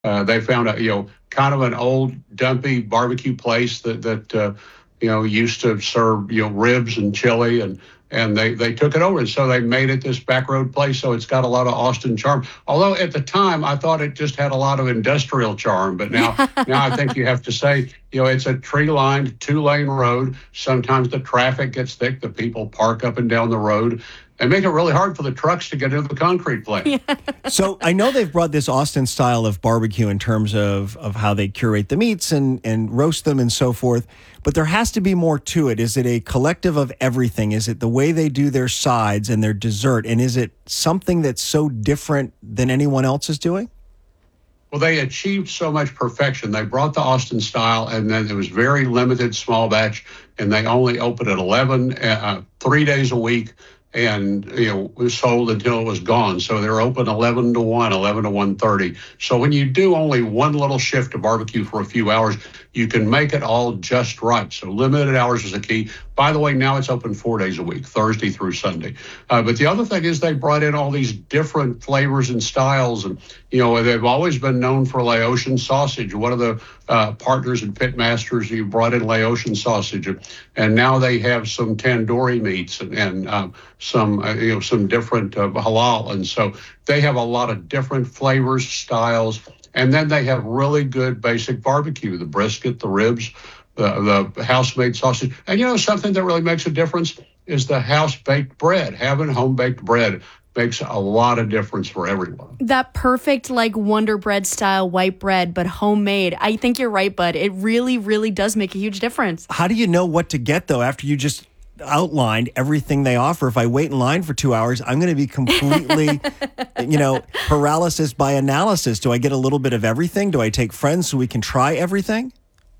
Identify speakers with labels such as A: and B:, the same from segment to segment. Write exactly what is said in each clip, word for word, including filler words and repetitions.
A: Uh, they found a, you know, kind of an old, dumpy barbecue place that, that uh, you know, used to serve, you know, ribs and chili, and and they, they took it over. And so they made it this back road place. So it's got a lot of Austin charm. Although at the time, I thought it just had a lot of industrial charm. But now, now I think you have to say, you know, it's a tree-lined two-lane road. Sometimes the traffic gets thick. The people park up and down the road. They make it really hard for the trucks to get into the concrete plant. Yeah.
B: So I know they've brought this Austin style of barbecue in terms of, of how they curate the meats and, and roast them and so forth. But there has to be more to it. Is it a collective of everything? Is it the way they do their sides and their dessert? And is it something that's so different than anyone else is doing?
A: Well, they achieved so much perfection. They brought the Austin style, and then it was very limited, small batch, and they only opened at eleven, uh, three days a week. And, you know, it was sold until it was gone. So they're open eleven to one, eleven to one thirty. So when you do only one little shift of barbecue for a few hours, you can make it all just right. So limited hours is a key. By the way, now it's open four days a week, Thursday through Sunday. Uh, but the other thing is they brought in all these different flavors and styles. And, you know, they've always been known for Laotian sausage. One of the uh, partners and pitmasters, you brought in Laotian sausage. And now they have some tandoori meats and, and uh, some, uh, you know, some different uh, halal. And so they have a lot of different flavors, styles. And then they have really good basic barbecue, the brisket, the ribs, the, the house-made sausage. And, you know, something that really makes a difference is the house-baked bread. Having home-baked bread makes a lot of difference for everyone.
C: That perfect, like, Wonder Bread style white bread, but homemade. I think you're right, Bud. It really, really does make a huge difference.
B: How do you know what to get, though, after you just outlined everything they offer? If I wait in line for two hours, I'm going to be completely, you know, paralysis by analysis. Do I get a little bit of everything? Do I take friends so we can try everything?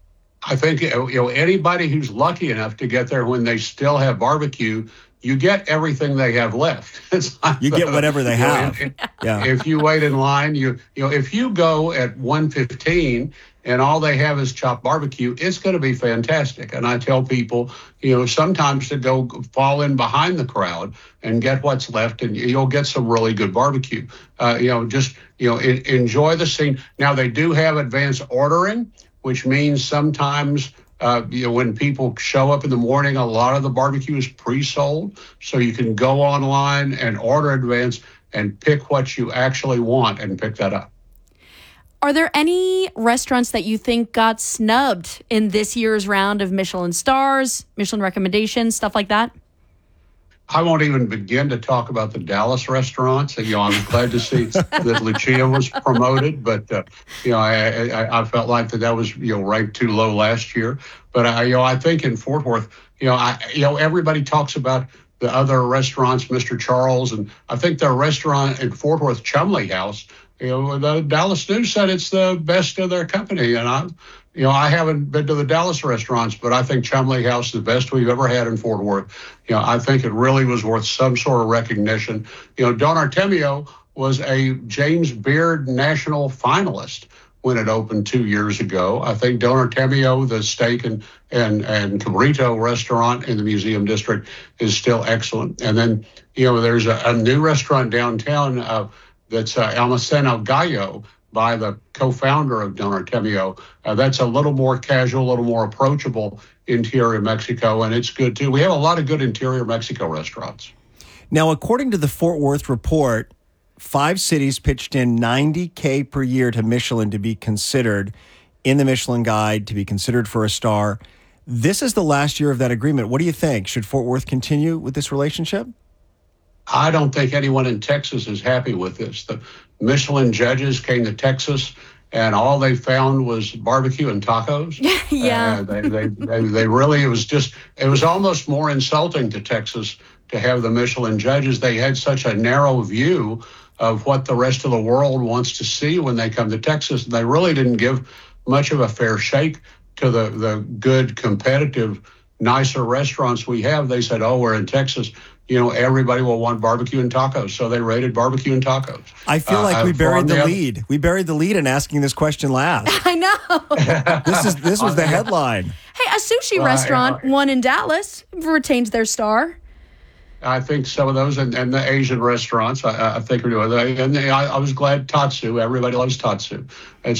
A: I think, you know, anybody who's lucky enough to get there when they still have barbecue, you get everything they have left. It's
B: you get whatever they have.
A: Know, if, yeah. If you wait in line, you you know, if you go at one fifteen and all they have is chopped barbecue, it's going to be fantastic. And I tell people, you know, sometimes to go fall in behind the crowd and get what's left, and you'll get some really good barbecue. Uh, you know, just, you know, in, enjoy the scene. Now, they do have advanced ordering, which means sometimes, uh, you know, when people show up in the morning, a lot of the barbecue is pre-sold. So you can go online and order advance and pick what you actually want and pick that up.
C: Are there any restaurants that you think got snubbed in this year's round of Michelin stars, Michelin recommendations, stuff like that?
A: I won't even begin to talk about the Dallas restaurants. You know, I'm glad to see that Lucia was promoted, but uh, you know, I, I, I felt like that that was, you know, ranked too low last year. But I, you know, I think in Fort Worth, you know, I, you know, everybody talks about the other restaurants, Mister Charles, and I think their restaurant in Fort Worth, Chumley House, you know, the Dallas News said it's the best of their company, and I. You know, I haven't been to the Dallas restaurants, but I think Chumley House is the best we've ever had in Fort Worth. You know, I think it really was worth some sort of recognition. You know, Don Artemio was a James Beard National finalist when it opened two years ago. I think Don Artemio, the steak and, and, and Cabrito restaurant in the Museum District, is still excellent. And then, you know, there's a, a new restaurant downtown uh, that's uh, Almacén El Gallo, by the co-founder of Don Artemio. Uh, that's a little more casual, a little more approachable interior Mexico, and it's good too. We have a lot of good interior Mexico restaurants.
B: Now, according to the Fort Worth report, five cities pitched in ninety K per year to Michelin to be considered in the Michelin Guide, to be considered for a star. This is the last year of that agreement. What do you think? Should Fort Worth continue with this relationship?
A: I don't think anyone in Texas is happy with this. The Michelin judges came to Texas, and all they found was barbecue and tacos.
C: Yeah.
A: Uh, they, they, they, they really, it was just, it was almost more insulting to Texas to have the Michelin judges. They had such a narrow view of what the rest of the world wants to see when they come to Texas. They really didn't give much of a fair shake to the, the good, competitive, nicer restaurants we have. They said, oh, we're in Texas. You know, everybody will want barbecue and tacos. So they rated barbecue and tacos.
B: I feel like uh, we buried the, the lead. We buried the lead in asking this question last.
C: I know.
B: this is this was the headline.
C: Hey, a sushi uh, restaurant, uh, one in Dallas, retains their star.
A: I think some of those and, and the Asian restaurants, I, I think are doing that. And I, I was glad Tatsu, everybody loves Tatsu. And